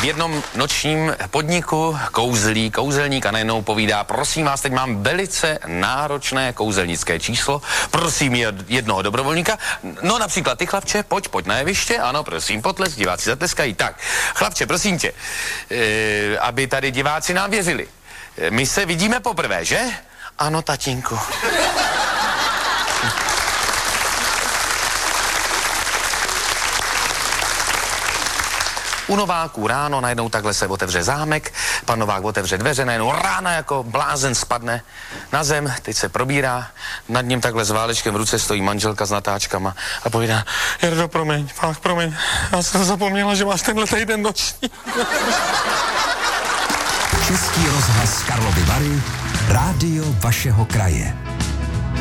v jednom nočním podniku kouzelník a najednou povídá, prosím vás, teď mám velice náročné kouzelnické číslo, prosím jednoho dobrovolníka, no například ty, chlapče, pojď na jeviště, ano, prosím, potles, diváci zatleskají, tak, chlapče, prosím tě, aby tady diváci nám věřili, my se vidíme poprvé, že? Ano, tatínku. U Nováků ráno najednou takhle se otevře zámek, pan Novák otevře dveře, najednou rána jako blázen spadne na zem, teď se probírá, nad ním takhle s válečkem v ruce stojí manželka s natáčkama a povídá, Jardo, promiň, já jsem zapomněla, že máš tenhle týden noční. Český rozhlas Karlovy Vary, rádio vašeho kraje.